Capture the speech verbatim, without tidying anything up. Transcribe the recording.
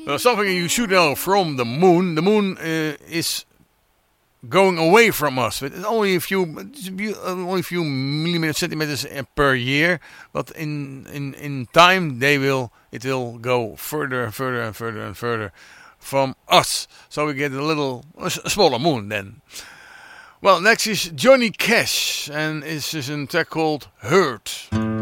Well, something you should know from the moon. The moon uh, is going away from us. But it's only a few, only a few millimeters, centimeters per year. But in in in time, they will it will go further and further and further and further from us. So we get a little a smaller moon then. Well, next is Johnny Cash, and it's just a track called Hurt.